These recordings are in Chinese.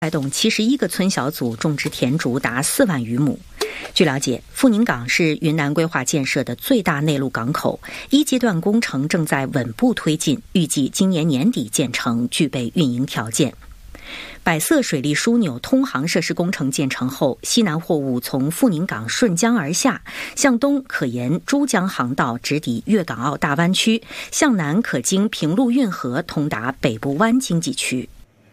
带动71个村小组种植田竹达4万余亩。据了解，富宁港是云南规划建设的最大内陆港口，1阶段工程正在稳步推进，预计今年年底建成，具备运营条件。百色水利枢纽通航设施工程建成后，西南货物从富宁港顺江而下，向东可沿珠江航道直抵粤港澳大湾区，向南可经平陆运河通达北部湾经济区。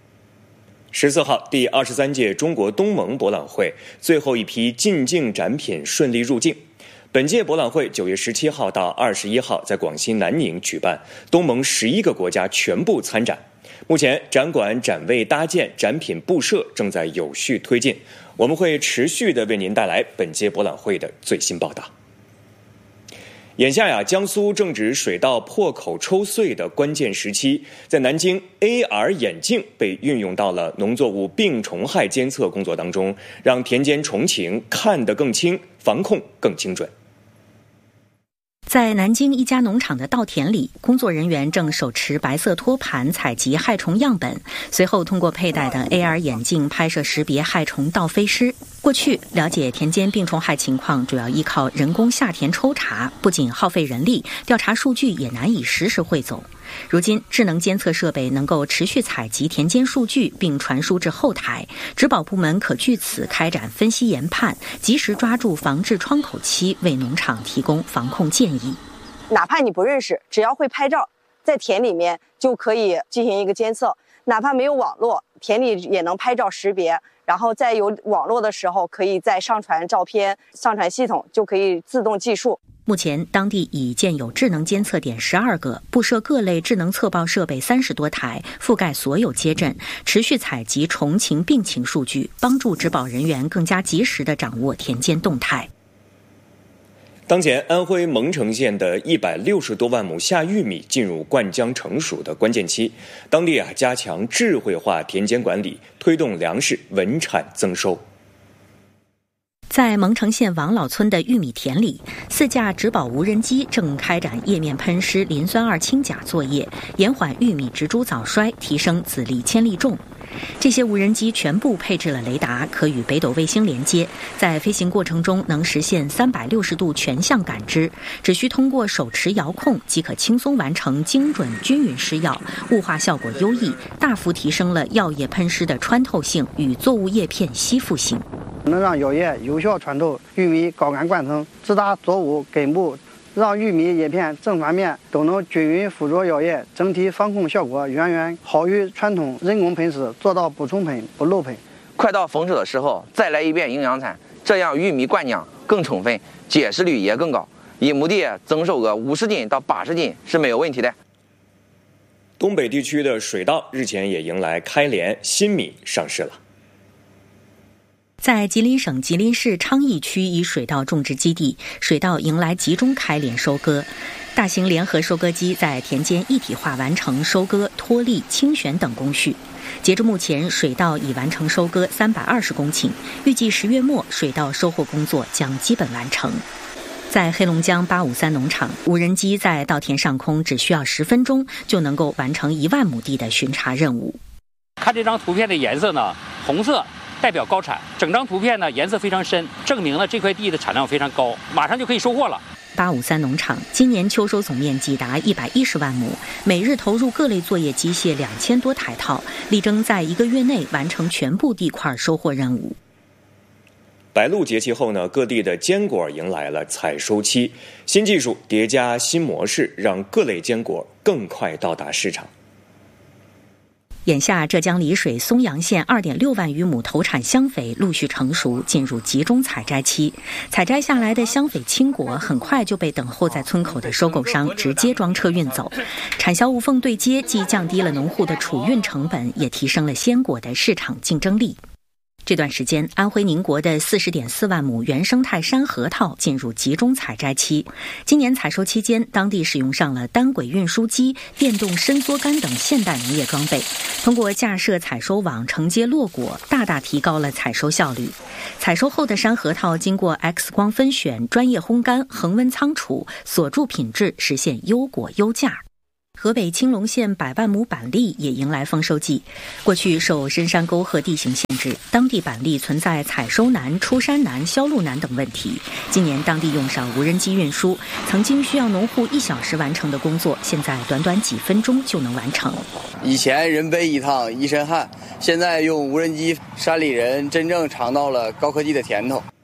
14号，第23届中国东盟博览会最后一批进境展品顺利入境。本届博览会9月17号到21号在广西南宁举办，东盟11个国家全部参展。目前展馆展位搭建、展品布设正在有序推进，我们会持续的为您带来本届博览会的最新报道。眼下江苏正值水稻破口抽穗的关键时期，在南京 AR 眼镜被运用到了农作物病虫害监测工作当中，让田间虫情看得更清，防控更精准。 在南京一家农场的稻田里，工作人员正手持白色托盘采集害虫样本，随后通过佩戴的 AR 眼镜拍摄识别害虫倒飞虱。过去了解田间病虫害情况主要依靠人工下田抽查，不仅耗费人力，调查数据也难以实时汇总。如今智能监测设备能够持续采集田间数据并传输至后台，植保部门可据此开展分析研判，及时抓住防治窗口期，为农场提供防控建议。 哪怕你不认识，只要会拍照，在田里面就可以进行一个监测，哪怕没有网络，田里也能拍照识别，然后在有网络的时候可以再上传照片，上传系统就可以自动计数。 目前当地已建有智能监测点12个，布设各类智能测报设备30多台，覆盖所有街镇，持续采集虫情病情数据，帮助植保人员更加及时地掌握田间动态。 当前安徽蒙城县的160多万亩夏玉米进入灌浆成熟的关键期，当地加强智慧化田间管理，推动粮食稳产增收。 在蒙城县王老村的玉米田里，4架植保无人机正开展叶面喷施磷酸二氢钾作业，延缓玉米植株早衰，提升籽粒铅粒重。这些无人机全部配置了雷达，可与北斗卫星连接，在飞行过程中能实现360度全向感知，只需通过手持遥控即可轻松完成精准均匀施药，雾化效果优异，大幅提升了药液喷施的穿透性与作物叶片吸附性， 能让药液有效穿透玉米秆杆冠层，直达作物根部，让玉米叶片正反面都能均匀附着药液，整体防控效果远远好于传统人工喷施，做到不重喷不漏喷。 快到丰收的时候再来一遍营养产，这样玉米灌浆更充分，结实率也更高，一亩地增收个50斤到80斤是没有问题的。 东北地区的水稻日前也迎来开镰，新米上市了。 在吉林省吉林市昌邑区一水稻种植基地，水稻迎来集中开镰收割。大型联合收割机在田间一体化完成收割、脱粒、清选等工序。截至目前，水稻已完成收割320公顷，预计10月末水稻收获工作将基本完成。在黑龙江853农场，无人机在稻田上空只需要10分钟就能够完成1万亩地的巡查任务。 看这张图片的颜色呢，红色代表高产，整张图片呢颜色非常深，证明了这块地的产量非常高，马上就可以收获了。 853农场今年秋收总面积达110万亩，每日投入各类作业机械2000多台套，力争在1个月内完成全部地块收获任务。 白露节气后呢，各地的坚果迎来了采收期，新技术叠加新模式，让各类坚果更快到达市场。 眼下，浙江丽水松阳县2.6万余亩头产香榧陆续成熟，进入集中采摘期。采摘下来的香榧青果很快就被等候在村口的收购商直接装车运走。产销无缝对接，既降低了农户的储运成本，也提升了鲜果的市场竞争力。这段时间，安徽宁国的40.4万亩原生态山核桃进入集中采摘期。今年采收期间，当地使用上了单轨运输机、电动伸缩杆等现代农业装备，通过架设采收网承接落果，大大提高了采收效率。采收后的山核桃经过 X 光分选、专业烘干、恒温仓储，锁住品质，实现优果优价。 河北青龙县100万亩板栗也迎来丰收季。过去受深山沟壑地形限制，当地板栗存在采收难、出山难、销路难等问题。今年当地用上无人机运输，曾经需要农户1小时完成的工作，现在短短几分钟就能完成。 以前人背一趟一身汗，现在用无人机，山里人真正尝到了高科技的甜头。